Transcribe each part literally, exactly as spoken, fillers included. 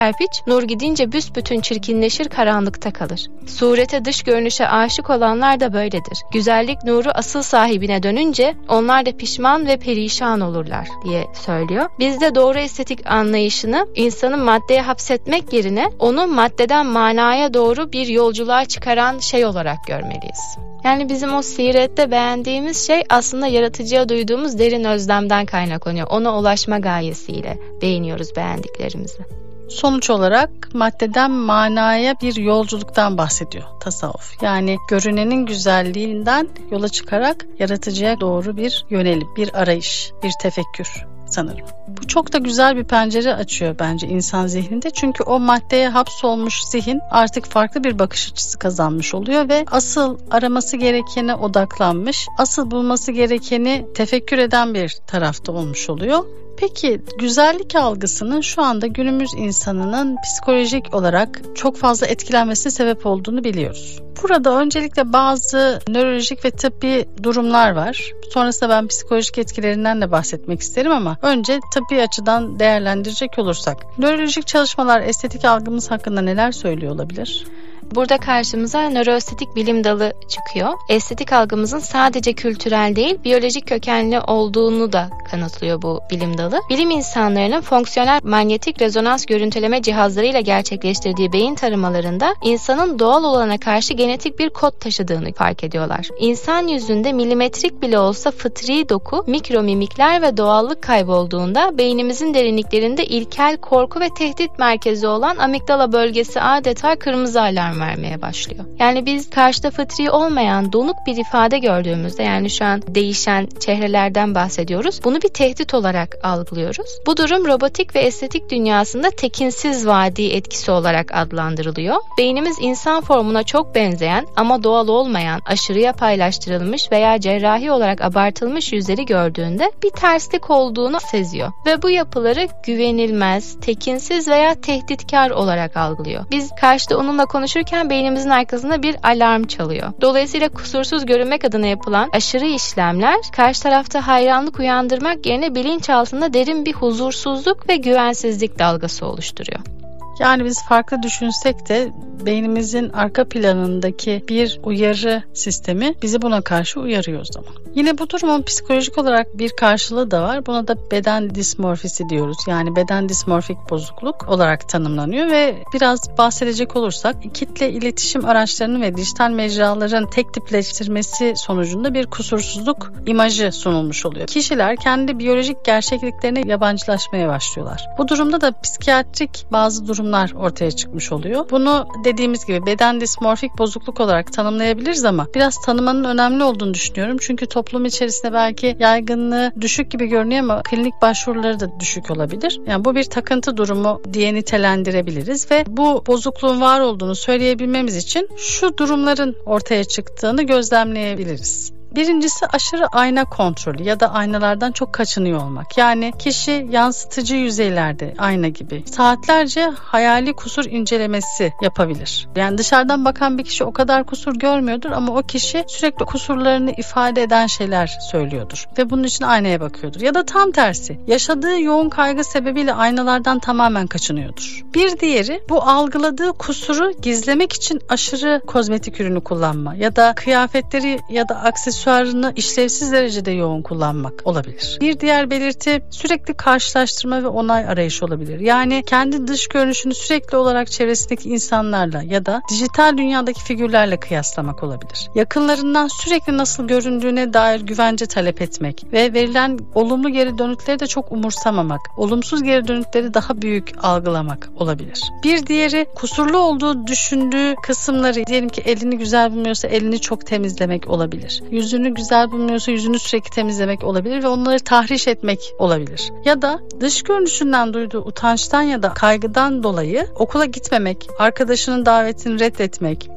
kerpiç, nur gidince büsbütün çirkinleşir, karanlıkta kalır. Surete, dış görünüşe aşık olanlar da böyledir. Güzellik nuru asıl sahibine dönünce onlar da pişman ve perişan olurlar diye söylüyor. Biz de doğru estetik anlayışını insanı maddeye hapsetmek yerine onu maddeden manaya doğru bir yolculuğa çıkaran şey olarak görmeliyiz. Yani bizim o Siret'te beğendiğimiz şey aslında yaratıcıya duyduğumuz derin özlemden kaynaklanıyor. Ona ulaşma gayesiyle beğeniyoruz beğendiklerimizi. Sonuç olarak maddeden manaya bir yolculuktan bahsediyor tasavvuf. Yani görünenin güzelliğinden yola çıkarak yaratıcıya doğru bir yönelim, bir arayış, bir tefekkür sanırım. Bu çok da güzel bir pencere açıyor bence insan zihninde. Çünkü o maddeye hapsolmuş zihin artık farklı bir bakış açısı kazanmış oluyor ve asıl araması gerekene odaklanmış, asıl bulması gerekeni tefekkür eden bir tarafta olmuş oluyor. Peki güzellik algısının şu anda günümüz insanının psikolojik olarak çok fazla etkilenmesine sebep olduğunu biliyoruz. Burada öncelikle bazı nörolojik ve tıbbi durumlar var. Sonrasında ben psikolojik etkilerinden de bahsetmek isterim ama önce tıbbi açıdan değerlendirecek olursak. Nörolojik çalışmalar estetik algımız hakkında neler söylüyor olabilir? Burada karşımıza nöroestetik bilim dalı çıkıyor. Estetik algımızın sadece kültürel değil, biyolojik kökenli olduğunu da kanıtlıyor bu bilim dalı. Bilim insanlarının fonksiyonel manyetik rezonans görüntüleme cihazlarıyla gerçekleştirdiği beyin taramalarında insanın doğal olana karşı genetik bir kod taşıdığını fark ediyorlar. İnsan yüzünde milimetrik bile olsa fıtri doku, mikromimikler ve doğallık kaybolduğunda beynimizin derinliklerinde ilkel korku ve tehdit merkezi olan amigdala bölgesi adeta kırmızı alarm vermeye başlıyor. Yani biz karşıda fıtri olmayan donuk bir ifade gördüğümüzde, yani şu an değişen çehrelerden bahsediyoruz, bunu bir tehdit olarak algılıyoruz. Bu durum robotik ve estetik dünyasında tekinsiz vadi etkisi olarak adlandırılıyor. Beynimiz insan formuna çok benzeyen ama doğal olmayan, aşırıya paylaştırılmış veya cerrahi olarak abartılmış yüzleri gördüğünde bir terslik olduğunu seziyor ve bu yapıları güvenilmez, tekinsiz veya tehditkar olarak algılıyor. Biz karşıda onunla konuşurken beynimizin arkasında bir alarm çalıyor. Dolayısıyla kusursuz görünmek adına yapılan aşırı işlemler karşı tarafta hayranlık uyandırmak yerine bilinçaltında derin bir huzursuzluk ve güvensizlik dalgası oluşturuyor. Yani biz farklı düşünsek de beynimizin arka planındaki bir uyarı sistemi bizi buna karşı uyarıyor o zaman. Yine bu durumun psikolojik olarak bir karşılığı da var. Buna da beden dismorfisi diyoruz. Yani beden dismorfik bozukluk olarak tanımlanıyor ve biraz bahsedecek olursak kitle iletişim araçlarının ve dijital mecraların tek tipleştirmesi sonucunda bir kusursuzluk imajı sunulmuş oluyor. Kişiler kendi biyolojik gerçekliklerine yabancılaşmaya başlıyorlar. Bu durumda da psikiyatrik bazı durumlar ortaya çıkmış oluyor. Bunu dediğimiz gibi beden dismorfik bozukluk olarak tanımlayabiliriz ama biraz tanımanın önemli olduğunu düşünüyorum. Çünkü toplum içerisinde belki yaygınlığı düşük gibi görünüyor ama klinik başvuruları da düşük olabilir. Yani bu bir takıntı durumu diye nitelendirebiliriz ve bu bozukluğun var olduğunu söyleyebilmemiz için şu durumların ortaya çıktığını gözlemleyebiliriz. Birincisi aşırı ayna kontrolü ya da aynalardan çok kaçınıyor olmak. Yani kişi yansıtıcı yüzeylerde ayna gibi saatlerce hayali kusur incelemesi yapabilir. Yani dışarıdan bakan bir kişi o kadar kusur görmüyordur ama o kişi sürekli kusurlarını ifade eden şeyler söylüyordur ve bunun için aynaya bakıyordur. Ya da tam tersi, yaşadığı yoğun kaygı sebebiyle aynalardan tamamen kaçınıyordur. Bir diğeri bu algıladığı kusuru gizlemek için aşırı kozmetik ürünü kullanma ya da kıyafetleri ya da aksesuarları aksesuarını işlevsiz derecede yoğun kullanmak olabilir. Bir diğer belirti sürekli karşılaştırma ve onay arayışı olabilir. Yani kendi dış görünüşünü sürekli olarak çevresindeki insanlarla ya da dijital dünyadaki figürlerle kıyaslamak olabilir. Yakınlarından sürekli nasıl göründüğüne dair güvence talep etmek ve verilen olumlu geri dönütleri de çok umursamamak, olumsuz geri dönütleri daha büyük algılamak olabilir. Bir diğeri kusurlu olduğu düşündüğü kısımları, diyelim ki elini güzel bulmuyorsa elini çok temizlemek olabilir. Yüzünü güzel bulmuyorsa yüzünü sürekli temizlemek olabilir ve onları tahriş etmek olabilir. Ya da dış görünüşünden duyduğu utançtan ya da kaygıdan dolayı okula gitmemek, arkadaşının davetini reddetmek,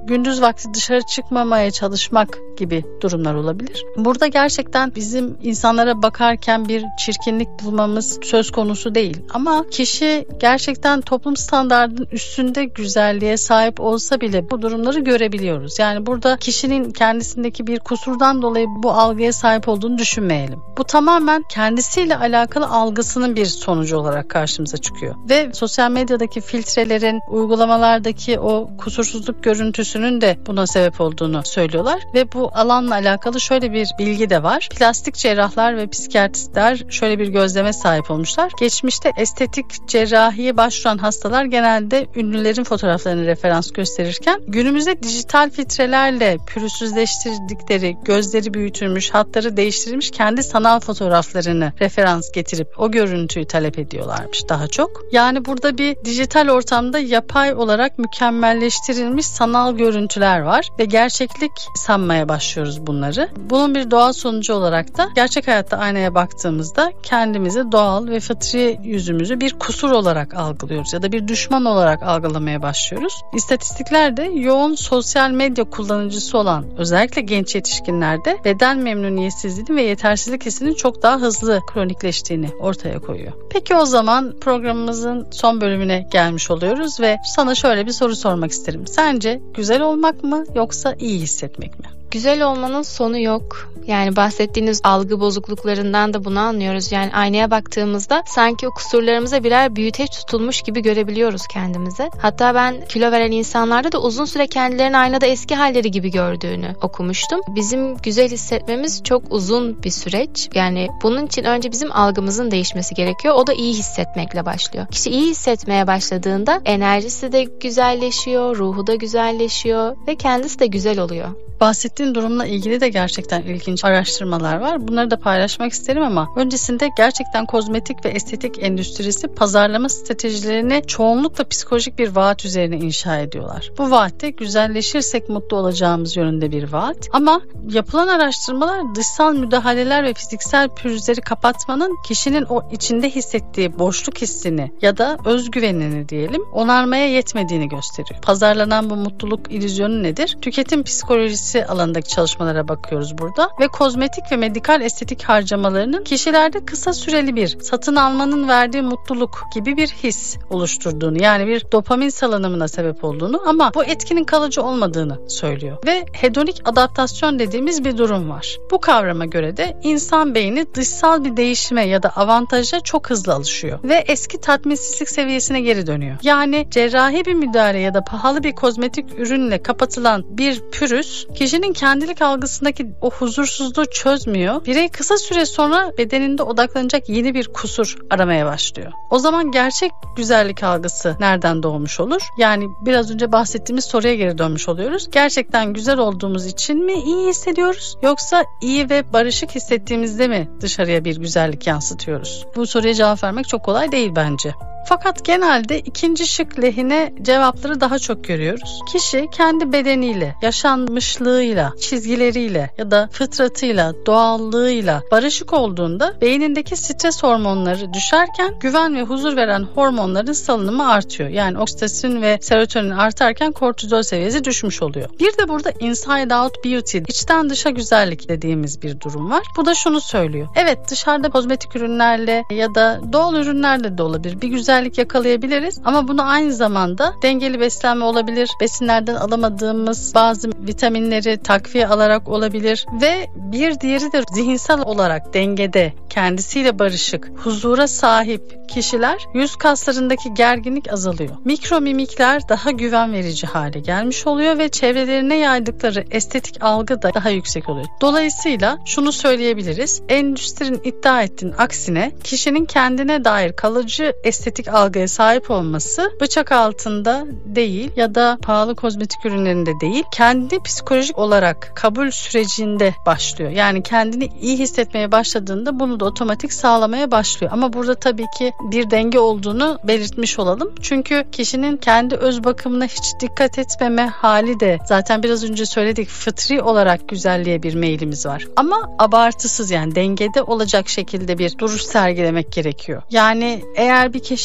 gündüz vakti dışarı çıkmamaya çalışmak gibi durumlar olabilir. Burada gerçekten bizim insanlara bakarken bir çirkinlik bulmamız söz konusu değil. Ama kişi gerçekten toplum standardının üstünde güzelliğe sahip olsa bile bu durumları görebiliyoruz. Yani burada kişinin kendisindeki bir kusurdan dolayı bu algıya sahip olduğunu düşünmeyelim. Bu tamamen kendisiyle alakalı algısının bir sonucu olarak karşımıza çıkıyor. Ve sosyal medyadaki filtrelerin, uygulamalardaki o kusursuzluk görüntüsünün de buna sebep olduğunu söylüyorlar. Ve bu alanla alakalı şöyle bir bilgi de var. Plastik cerrahlar ve psikiyatristler şöyle bir gözleme sahip olmuşlar. Geçmişte estetik cerrahiye başvuran hastalar genelde ünlülerin fotoğraflarını referans gösterirken günümüzde dijital filtrelerle pürüzsüzleştirdikleri, gözleri büyütülmüş, hatları değiştirilmiş kendi sanal fotoğraflarını referans getirip o görüntüyü talep ediyorlarmış daha çok. Yani burada bir dijital ortamda yapay olarak mükemmelleştirilmiş sanal görüntüler var ve gerçeklik sanmaya başlıyoruz bunları. Bunun bir doğal sonucu olarak da gerçek hayatta aynaya baktığımızda kendimizi doğal ve fıtri yüzümüzü bir kusur olarak algılıyoruz ya da bir düşman olarak algılamaya başlıyoruz. İstatistikler de yoğun sosyal medya kullanıcısı olan özellikle genç yetişkinlerde beden memnuniyetsizliği ve yetersizlik hissinin çok daha hızlı kronikleştiğini ortaya koyuyor. Peki o zaman programımızın son bölümüne gelmiş oluyoruz ve sana şöyle bir soru sormak isterim. Sence güzel olmak mı yoksa iyi hissetmek mi? Güzel olmanın sonu yok. Yani bahsettiğiniz algı bozukluklarından da bunu anlıyoruz. Yani aynaya baktığımızda sanki o kusurlarımıza birer büyüteç tutulmuş gibi görebiliyoruz kendimizi. Hatta ben kilo veren insanlarda da uzun süre kendilerini aynada eski halleri gibi gördüğünü okumuştum. Bizim güzel hissetmemiz çok uzun bir süreç. Yani bunun için önce bizim algımızın değişmesi gerekiyor. O da iyi hissetmekle başlıyor. Kişi iyi hissetmeye başladığında enerjisi de güzelleşiyor, ruhu da güzelleşiyor ve kendisi de güzel oluyor. Bahsettiğin durumla ilgili de gerçekten ilginç araştırmalar var. Bunları da paylaşmak isterim ama öncesinde gerçekten kozmetik ve estetik endüstrisi pazarlama stratejilerini çoğunlukla psikolojik bir vaat üzerine inşa ediyorlar. Bu vaatte güzelleşirsek mutlu olacağımız yönünde bir vaat. Ama yapılan araştırmalar dışsal müdahaleler ve fiziksel pürüzleri kapatmanın kişinin o içinde hissettiği boşluk hissini ya da özgüvenini diyelim onarmaya yetmediğini gösteriyor. Pazarlanan bu mutluluk illüzyonu nedir? Tüketim psikolojisi alanındaki çalışmalara bakıyoruz burada ve kozmetik ve medikal estetik harcamalarının kişilerde kısa süreli bir satın almanın verdiği mutluluk gibi bir his oluşturduğunu, yani bir dopamin salınımına sebep olduğunu ama bu etkinin kalıcı olmadığını söylüyor. Ve hedonik adaptasyon dediğimiz bir durum var. Bu kavrama göre de insan beyni dışsal bir değişime ya da avantaja çok hızlı alışıyor ve eski tatminsizlik seviyesine geri dönüyor. Yani cerrahi bir müdahale ya da pahalı bir kozmetik ürünle kapatılan bir pürüz kişinin kendilik algısındaki o huzursuzluğu çözmüyor. Birey kısa süre sonra bedeninde odaklanacak yeni bir kusur aramaya başlıyor. O zaman gerçek güzellik algısı nereden doğmuş olur? Yani biraz önce bahsettiğimiz soruya geri dönmüş oluyoruz. Gerçekten güzel olduğumuz için mi iyi hissediyoruz? Yoksa iyi ve barışık hissettiğimizde mi dışarıya bir güzellik yansıtıyoruz? Bu soruya cevap vermek çok kolay değil bence. Fakat genelde ikinci şık lehine cevapları daha çok görüyoruz. Kişi kendi bedeniyle, yaşanmışlığıyla, çizgileriyle ya da fıtratıyla, doğallığıyla barışık olduğunda beynindeki stres hormonları düşerken güven ve huzur veren hormonların salınımı artıyor. Yani oksitosin ve serotonin artarken kortizol seviyesi düşmüş oluyor. Bir de burada inside out beauty, içten dışa güzellik dediğimiz bir durum var. Bu da şunu söylüyor. Evet, dışarıda kozmetik ürünlerle ya da doğal ürünlerle de olabilir. Bir güzel yakalayabiliriz ama bunu aynı zamanda dengeli beslenme olabilir, besinlerden alamadığımız bazı vitaminleri takviye alarak olabilir ve bir diğeri de zihinsel olarak dengede, kendisiyle barışık, huzura sahip kişiler yüz kaslarındaki gerginlik azalıyor. Mikro mimikler daha güven verici hale gelmiş oluyor ve çevrelerine yaydıkları estetik algı da daha yüksek oluyor. Dolayısıyla şunu söyleyebiliriz, endüstrinin iddia ettiğinin aksine kişinin kendine dair kalıcı estetik algıya sahip olması bıçak altında değil ya da pahalı kozmetik ürünlerinde değil, kendi psikolojik olarak kabul sürecinde başlıyor. Yani kendini iyi hissetmeye başladığında bunu da otomatik sağlamaya başlıyor. Ama burada tabii ki bir denge olduğunu belirtmiş olalım. Çünkü kişinin kendi öz bakımına hiç dikkat etmeme hali de zaten biraz önce söyledik, fıtri olarak güzelliğe bir meylimiz var. Ama abartısız, yani dengede olacak şekilde bir duruş sergilemek gerekiyor. Yani eğer bir kişi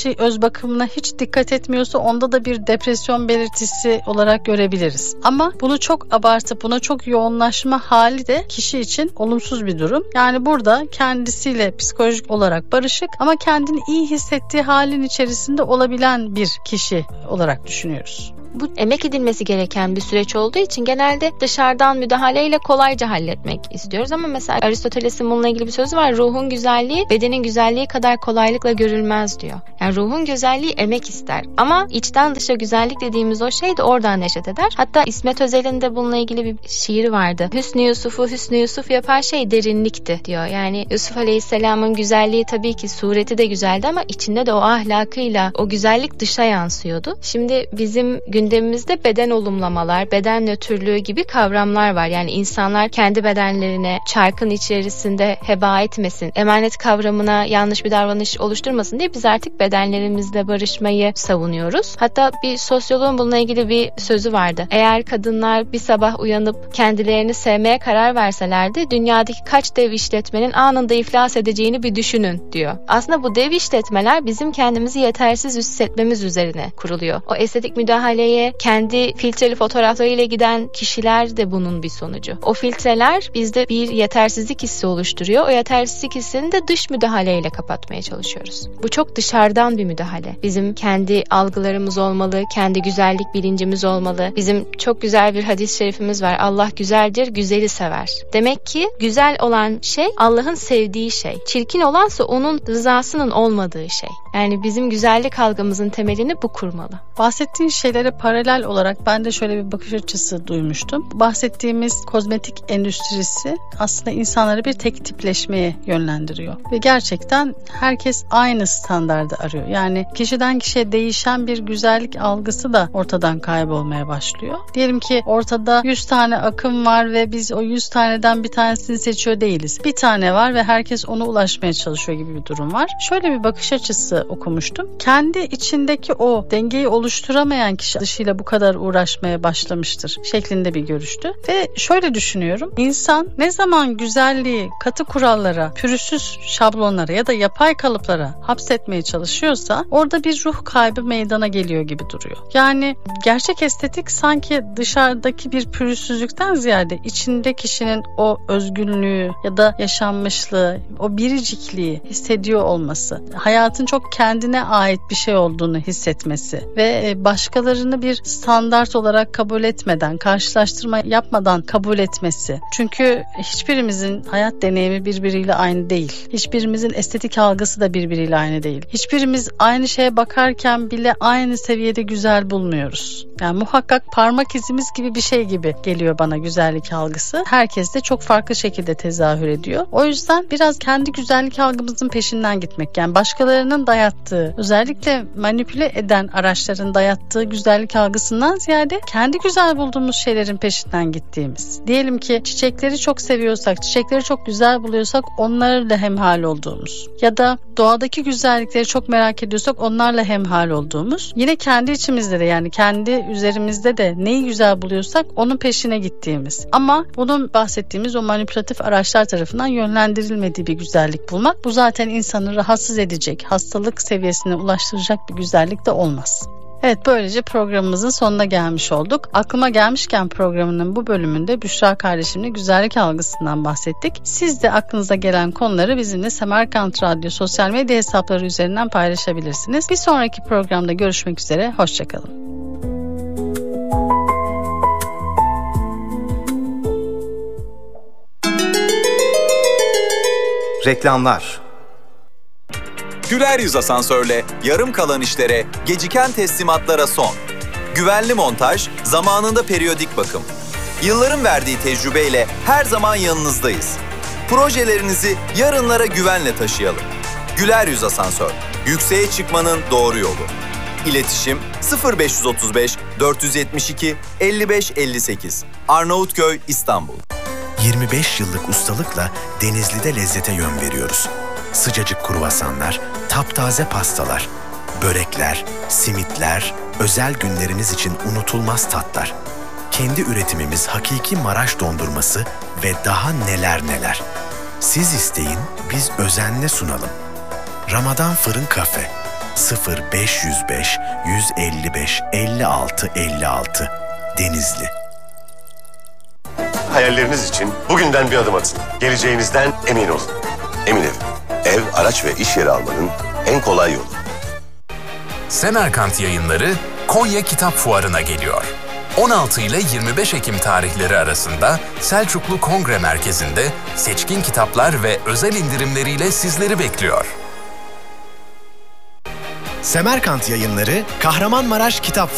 kişi öz bakımına hiç dikkat etmiyorsa onda da bir depresyon belirtisi olarak görebiliriz. Ama bunu çok abartıp buna çok yoğunlaşma hali de kişi için olumsuz bir durum. Yani burada kendisiyle psikolojik olarak barışık ama kendini iyi hissettiği halin içerisinde olabilen bir kişi olarak düşünüyoruz. Bu emek edilmesi gereken bir süreç olduğu için genelde dışarıdan müdahaleyle kolayca halletmek istiyoruz. Ama mesela Aristoteles'in bununla ilgili bir sözü var. Ruhun güzelliği bedenin güzelliği kadar kolaylıkla görülmez diyor. Yani ruhun güzelliği emek ister. Ama içten dışa güzellik dediğimiz o şey de oradan neşet eder. Hatta İsmet Özel'in de bununla ilgili bir şiiri vardı. Hüsnü Yusuf'u Hüsnü Yusuf yapan şey derinlikti diyor. Yani Yusuf Aleyhisselam'ın güzelliği tabii ki sureti de güzeldi ama içinde de o ahlakıyla o güzellik dışa yansıyordu. Şimdi bizim gündemimizde beden olumlamalar, beden nötrlüğü gibi kavramlar var. Yani insanlar kendi bedenlerine çarkın içerisinde heba etmesin, emanet kavramına yanlış bir davranış oluşturmasın diye biz artık bedenlerimizle barışmayı savunuyoruz. Hatta bir sosyoloğun bununla ilgili bir sözü vardı. Eğer kadınlar bir sabah uyanıp kendilerini sevmeye karar verselerdi, dünyadaki kaç dev işletmenin anında iflas edeceğini bir düşünün diyor. Aslında bu dev işletmeler bizim kendimizi yetersiz hissetmemiz üzerine kuruluyor. O estetik müdahaleye kendi filtreli fotoğraflarıyla giden kişiler de bunun bir sonucu. O filtreler bizde bir yetersizlik hissi oluşturuyor. O yetersizlik hissini de dış müdahaleyle kapatmaya çalışıyoruz. Bu çok dışarıdan bir müdahale. Bizim kendi algılarımız olmalı, kendi güzellik bilincimiz olmalı. Bizim çok güzel bir hadis-i şerifimiz var. Allah güzeldir, güzeli sever. Demek ki güzel olan şey Allah'ın sevdiği şey. Çirkin olansa onun rızasının olmadığı şey. Yani bizim güzellik algımızın temelini bu kurmalı. Bahsettiğin şeylere paralel olarak ben de şöyle bir bakış açısı duymuştum. Bahsettiğimiz kozmetik endüstrisi aslında insanları bir tek tipleşmeye yönlendiriyor. Ve gerçekten herkes aynı standardı arıyor. Yani kişiden kişiye değişen bir güzellik algısı da ortadan kaybolmaya başlıyor. Diyelim ki ortada yüz tane akım var ve biz o yüz taneden bir tanesini seçiyor değiliz. Bir tane var ve herkes ona ulaşmaya çalışıyor gibi bir durum var. Şöyle bir bakış açısı okumuştum. Kendi içindeki o dengeyi oluşturamayan kişi dışıyla bu kadar uğraşmaya başlamıştır şeklinde bir görüştü. Ve şöyle düşünüyorum. İnsan ne zaman güzelliği katı kurallara, pürüzsüz şablonlara ya da yapay kalıplara hapsetmeye çalışıyorsa orada bir ruh kaybı meydana geliyor gibi duruyor. Yani gerçek estetik sanki dışarıdaki bir pürüzsüzlükten ziyade içinde kişinin o özgünlüğü ya da yaşanmışlığı, o biricikliği hissediyor olması, hayatın çok kendine ait bir şey olduğunu hissetmesi ve başkalarını bir standart olarak kabul etmeden, karşılaştırma yapmadan kabul etmesi. Çünkü hiçbirimizin hayat deneyimi birbiriyle aynı değil. Hiçbirimizin estetik algısı da birbiriyle aynı değil. Hiçbirimiz aynı şeye bakarken bile aynı seviyede güzel bulmuyoruz. Yani muhakkak parmak izimiz gibi bir şey gibi geliyor bana güzellik algısı. Herkes de çok farklı şekilde tezahür ediyor. O yüzden biraz kendi güzellik algımızın peşinden gitmek. Yani başkalarının dayattığı, özellikle manipüle eden araçların dayattığı güzellik algısından ziyade kendi güzel bulduğumuz şeylerin peşinden gittiğimiz. Diyelim ki çiçekleri çok seviyorsak, çiçekleri çok güzel buluyorsak onlarla hemhal olduğumuz ya da doğadaki güzellikleri çok merak ediyorsak onlarla hemhal olduğumuz. Yine kendi içimizde de yani kendi üzerimizde de neyi güzel buluyorsak onun peşine gittiğimiz. Ama bunun bahsettiğimiz o manipülatif araçlar tarafından yönlendirilmediği bir güzellik bulmak. Bu zaten insanı rahatsız edecek, hastalık seviyesine ulaştıracak bir güzellik de olmaz. Evet, böylece programımızın sonuna gelmiş olduk. Aklıma gelmişken programının bu bölümünde Büşra kardeşimle güzellik algısından bahsettik. Siz de aklınıza gelen konuları bizimle Semerkant Radyo sosyal medya hesapları üzerinden paylaşabilirsiniz. Bir sonraki programda görüşmek üzere, hoşçakalın. Reklamlar. Güler Yüz Asansör'le yarım kalan işlere, geciken teslimatlara son. Güvenli montaj, zamanında periyodik bakım. Yılların verdiği tecrübeyle her zaman yanınızdayız. Projelerinizi yarınlara güvenle taşıyalım. Güler Yüz Asansör, yükseğe çıkmanın doğru yolu. İletişim sıfır beş otuz beş dört yetmiş iki elli beş elli sekiz Arnavutköy, İstanbul. yirmi beş yıllık ustalıkla Denizli'de lezzete yön veriyoruz. Sıcacık kruvasanlar, taptaze pastalar, börekler, simitler, özel günleriniz için unutulmaz tatlar. Kendi üretimimiz hakiki Maraş dondurması ve daha neler neler. Siz isteyin, biz özenle sunalım. Ramazan Fırın Kafe, sıfır beş yüz beş yüz elli beş elli altı elli altı Denizli. Hayalleriniz için bugünden bir adım atın. Geleceğinizden emin olun. Emin Ev. Ev, araç ve iş yeri almanın en kolay yolu. Semerkant Yayınları Konya Kitap Fuarı'na geliyor. on altı ile yirmi beş Ekim tarihleri arasında Selçuklu Kongre Merkezi'nde seçkin kitaplar ve özel indirimleriyle sizleri bekliyor. Semerkant Yayınları Kahramanmaraş Kitap